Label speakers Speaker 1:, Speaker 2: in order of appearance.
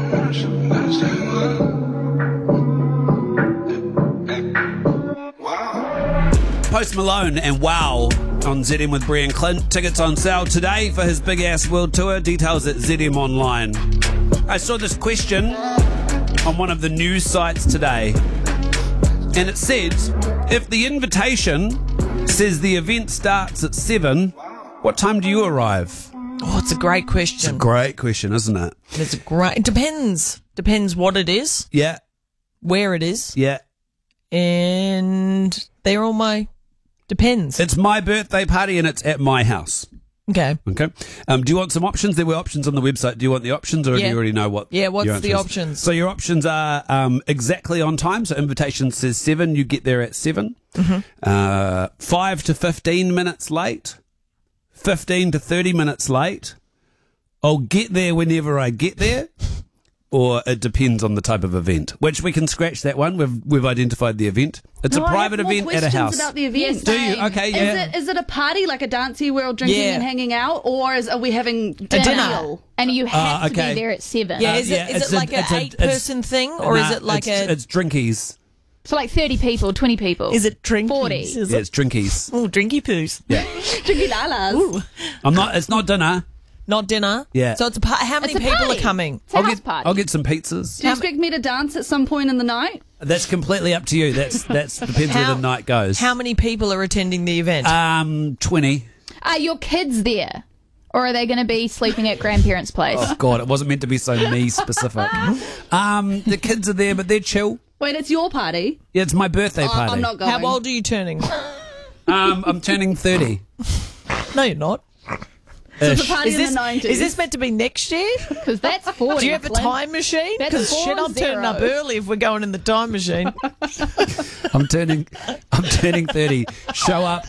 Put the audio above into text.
Speaker 1: Post Malone and Wow on ZM with Brian Clint. Tickets on sale today for his Big Ass World Tour. Details at ZM Online. I saw this question on one of the news sites today, and it said, if the invitation says the event starts at 7, what time do you arrive?
Speaker 2: Oh, it's a great question.
Speaker 1: It's a great question, isn't it?
Speaker 2: It depends. Depends what it is,
Speaker 1: Yeah,
Speaker 2: where it is,
Speaker 1: yeah.
Speaker 2: and they're all my... Depends.
Speaker 1: It's my birthday party and it's at my house.
Speaker 2: Okay.
Speaker 1: Okay. Do you want some options? There were options on the website. Do you want the options, or do you already know what?
Speaker 2: Yeah, what's
Speaker 1: your
Speaker 2: the
Speaker 1: answer is?
Speaker 2: options?
Speaker 1: So your options are exactly on time. So invitation says 7, you get there at 7. Mm-hmm. 5 to 15 minutes late. 15 to 30 minutes late. I'll get there whenever I get there. Or it depends on the type of event, which we can scratch that one. We've identified the event. It's a private event at a house.
Speaker 3: About the event.
Speaker 4: Yes,
Speaker 1: Do you? Okay, yeah.
Speaker 3: Is it a party, like a dancey, we're all drinking and hanging out, or are we having
Speaker 2: dinner?
Speaker 4: And you have to
Speaker 1: okay.
Speaker 4: be there at 7.
Speaker 2: Yeah, is it like an 8-person thing, or is it like
Speaker 1: It's drinkies.
Speaker 4: So like 30 people, 20 people.
Speaker 2: Is it drinkies?
Speaker 4: 40.
Speaker 2: Is
Speaker 1: Yeah,
Speaker 2: it?
Speaker 1: it's drinkies.
Speaker 2: Oh, drinky poos.
Speaker 1: Yeah.
Speaker 3: drinky lalas?
Speaker 1: It's not dinner.
Speaker 2: Not dinner.
Speaker 1: Yeah.
Speaker 2: So it's a how many
Speaker 4: It's a
Speaker 2: people
Speaker 4: party.
Speaker 2: are coming?
Speaker 4: It's a house party.
Speaker 1: I'll get some pizzas.
Speaker 3: Do you expect me to dance at some point in the night?
Speaker 1: That's completely up to you. That's depends where the night goes.
Speaker 2: How many people are attending the event?
Speaker 1: 20.
Speaker 4: Are your kids there? Or are they going to be sleeping at grandparents' place?
Speaker 1: Oh God, it wasn't meant to be so me specific. The kids are there, but they're chill.
Speaker 3: Wait, it's your party?
Speaker 1: Yeah, it's my birthday party.
Speaker 3: I'm not going.
Speaker 2: How old are you turning?
Speaker 1: I'm turning 30.
Speaker 2: No, you're not.
Speaker 3: So it's a party
Speaker 2: Is
Speaker 3: in the 90s.
Speaker 2: this meant to be next year?
Speaker 4: Because that's 40.
Speaker 2: Do you have a
Speaker 4: Clint.
Speaker 2: time machine?
Speaker 4: That's
Speaker 2: Because shit, I'm
Speaker 4: 40.
Speaker 2: turning up early if we're going in the time machine.
Speaker 1: I'm turning 30. Show up